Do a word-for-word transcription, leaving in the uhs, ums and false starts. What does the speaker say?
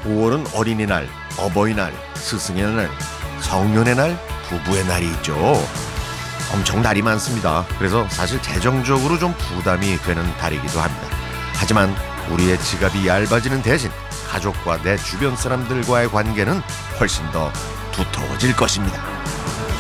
오월은 어린이날, 어버이날, 스승의 날, 성년의 날, 부부의 날이 있죠. 엄청 날이 많습니다. 그래서 사실 재정적으로 좀 부담이 되는 달이기도 합니다. 하지만 우리의 지갑이 얇아지는 대신 가족과 내 주변 사람들과의 관계는 훨씬 더 두터워질 것입니다.